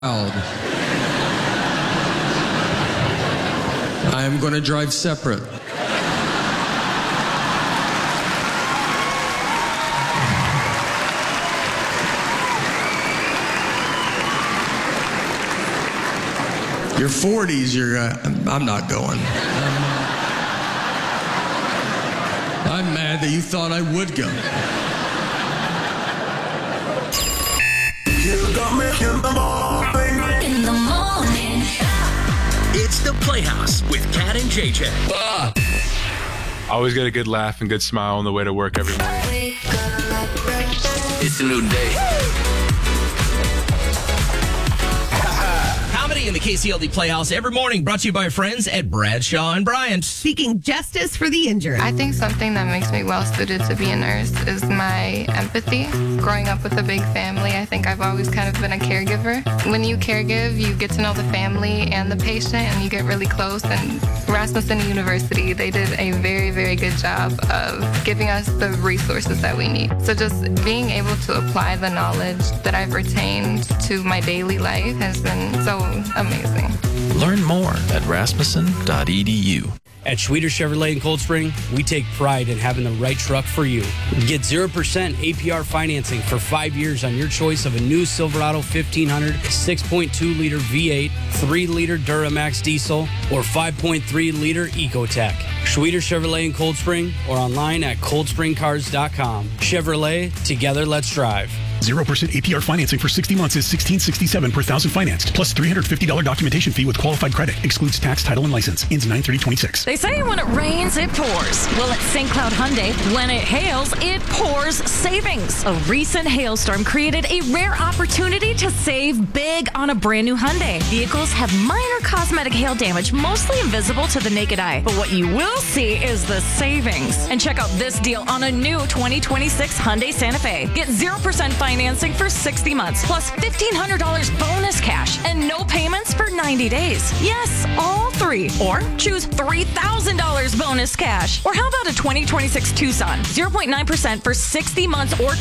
I'm going to drive separate. Your 40s, I'm not going. I'm mad that you thought I would go. You got me in the morning. It's the Playhouse with Kat and JJ. Always get a good laugh and good smile on the way to work every morning. It's a new day. Comedy in the KCLD Playhouse every morning, brought to you by our friends at Bradshaw and Bryant. Seeking justice for the injured. I think something that makes me well suited to be a nurse is my empathy. Growing up with a big family, I think I've always kind of been a caregiver. When you caregive, you get to know the family and the patient, and you get really close. And Rasmussen University, they did a very, very good job of giving us the resources that we need. So just being able to apply the knowledge that I've retained to my daily life has been so amazing. Learn more at rasmussen.edu. At Schweeder Chevrolet in Cold Spring, we take pride in having the right truck for you. Get 0% APR financing for 5 years on your choice of a new Silverado 1500, 6.2-liter V8, 3-liter Duramax diesel, or 5.3-liter Ecotec. Schweeder Chevrolet in Cold Spring or online at coldspringcars.com. Chevrolet, together let's drive. 0% APR financing for 60 months is $16.67 per thousand financed, plus $350 documentation fee with qualified credit. Excludes tax, title, and license. Ends 9/30/26. They say when it rains, it pours. Well, at St. Cloud Hyundai, when it hails, it pours savings. A recent hailstorm created a rare opportunity to save big on a brand new Hyundai. Vehicles have minor cosmetic hail damage, mostly invisible to the naked eye. But what you will see is the savings. And check out this deal on a new 2026 Hyundai Santa Fe. Get 0% financing for 60 months, plus $1,500 bonus cash and no payments for 90 days. Yes, all three. Or choose $3,000 bonus cash. Or how about a 2026 Tucson? 0.9% for 60 months or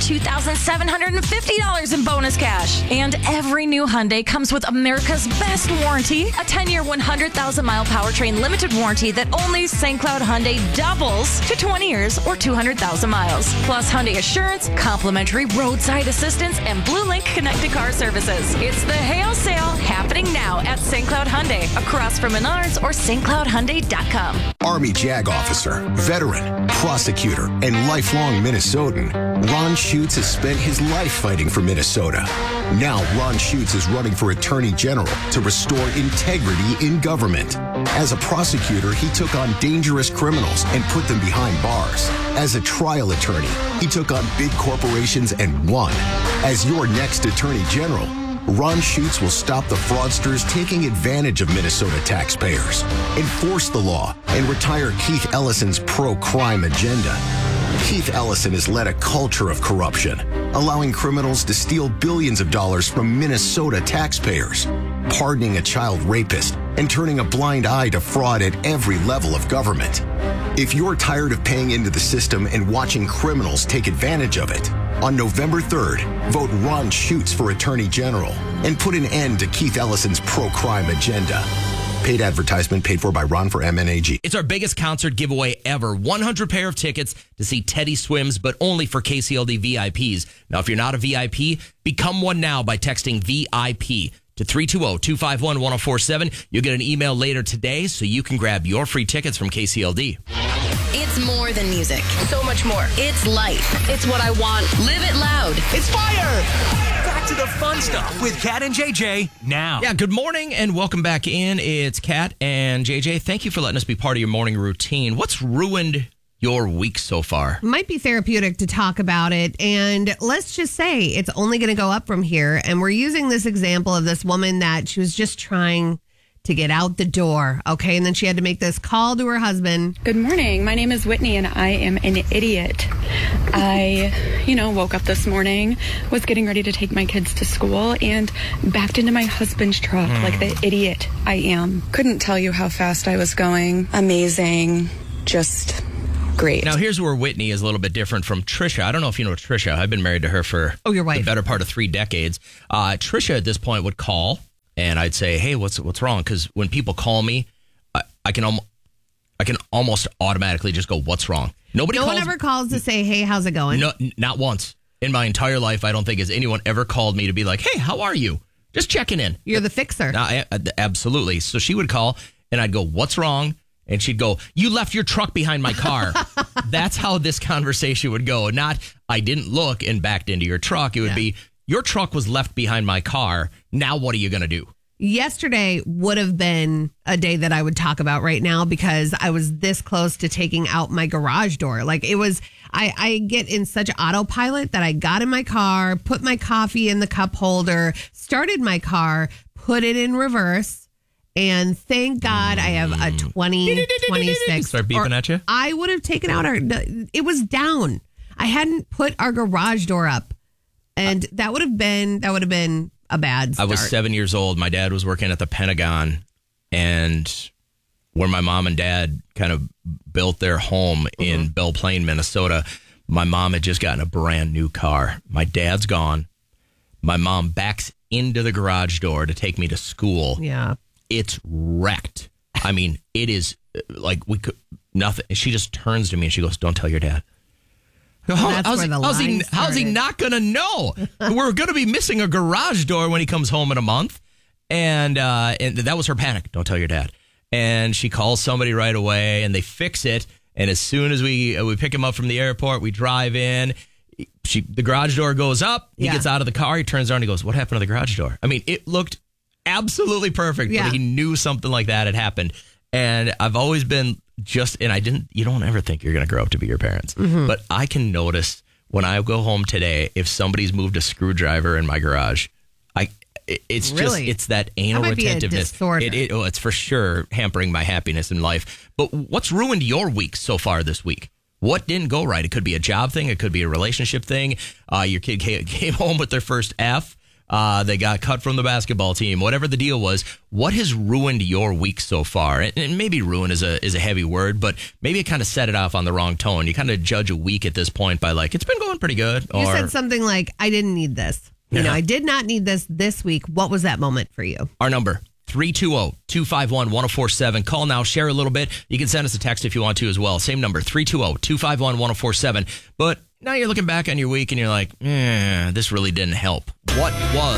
$2,750 in bonus cash. And every new Hyundai comes with America's best warranty, a 10-year, 100,000-mile powertrain limited warranty that only St. Cloud Hyundai doubles to 20 years or 200,000 miles. Plus Hyundai Assurance, complimentary roadside assistance, and Blue Link connected car services. It's the hail sale happening now at St. Cloud Hyundai, across from Menards or stcloudhyundai.com. Army JAG officer, veteran, prosecutor, and lifelong Minnesotan, Ron Schutz has spent his life fighting for Minnesota. Now Ron Schutz is running for Attorney General to restore integrity in government. As a prosecutor, he took on dangerous criminals and put them behind bars. As a trial attorney, he took on big corporations and won. As your next Attorney General, Ron Schutz will stop the fraudsters taking advantage of Minnesota taxpayers, enforce the law, and retire Keith Ellison's pro-crime agenda. Keith Ellison has led a culture of corruption, allowing criminals to steal billions of dollars from Minnesota taxpayers, pardoning a child rapist, and turning a blind eye to fraud at every level of government. If you're tired of paying into the system and watching criminals take advantage of it, on November 3rd, vote Ron Schutz for Attorney General and put an end to Keith Ellison's pro-crime agenda. Paid advertisement paid for by Ron for MNAG. It's our biggest concert giveaway ever. 100 pair of tickets to see Teddy Swims, but only for KCLD VIPs. Now, if you're not a VIP, become one now by texting VIP to 320-251-1047. You'll get an email later today so you can grab your free tickets from KCLD. It's more than music. So much more. It's life. It's what I want. Live it loud. It's fire! Back to the fun stuff with Kat and JJ now. Yeah, good morning and welcome back in. It's Kat and JJ. Thank you for letting us be part of your morning routine. What's ruined your week so far? Might be therapeutic to talk about it. And let's just say it's only going to go up from here. And we're using this example of this woman that she was just trying to get out the door. Okay. And then she had to make this call to her husband. Good morning. My name is Whitney and I am an idiot. I, woke up this morning, was getting ready to take my kids to school and backed into my husband's truck like the idiot I am. Couldn't tell you how fast I was going. Amazing. Just great. Now, here's where Whitney is a little bit different from Trisha. I don't know if you know Trisha. I've been married to her for your wife. the better part of 3 decades. Trisha at this point would call and I'd say, "Hey, what's wrong?" Because when people call me, I can almost automatically just go, "What's wrong?" No one ever calls to say, "Hey, how's it going?" No, not once in my entire life. I don't think has anyone ever called me to be like, "Hey, how are you?" Just checking in. You're the fixer. Absolutely. So she would call, and I'd go, "What's wrong?" And she'd go, "You left your truck behind my car." That's how this conversation would go. Not, "I didn't look and backed into your truck." It would be, "Your truck was left behind my car. Now what are you going to do?" Yesterday would have been a day that I would talk about right now because I was this close to taking out my garage door. Like it was, I get in such autopilot that I got in my car, put my coffee in the cup holder, started my car, put it in reverse. And thank God I have a 2026. Start beeping at you? I would have taken out it was down. I hadn't put our garage door up. And that would have been a bad start. I was 7 years old. My dad was working at the Pentagon, and where my mom and dad kind of built their home in Belle Plaine, Minnesota, my mom had just gotten a brand new car. My dad's gone. My mom backs into the garage door to take me to school. Yeah. It's wrecked. I mean, it is like nothing. She just turns to me and she goes, "Don't tell your dad." How's he not going to know? We're going to be missing a garage door when he comes home in a month. And that was her panic. "Don't tell your dad." And she calls somebody right away and they fix it. And as soon as we pick him up from the airport, we drive in. The garage door goes up. He gets out of the car. He turns around and he goes, "What happened to the garage door?" I mean, it looked absolutely perfect, but he knew something like that had happened. And I've always been you don't ever think you're going to grow up to be your parents. Mm-hmm. But I can notice when I go home today, if somebody's moved a screwdriver in my garage, it's that anal retentiveness. It's for sure hampering my happiness in life. But what's ruined your week so far this week? What didn't go right? It could be a job thing. It could be a relationship thing. Your kid came home with their first F. They got cut from the basketball team. Whatever the deal was, what has ruined your week so far? And maybe ruin is a heavy word, but maybe it kind of set it off on the wrong tone. You kind of judge a week at this point by like, it's been going pretty good. You said something like, "I didn't need this." I did not need this week. What was that moment for you? Our number, 320-251-1047. Call now, share a little bit. You can send us a text if you want to as well. Same number, 320-251-1047. But now you're looking back on your week and you're like, this really didn't help. What was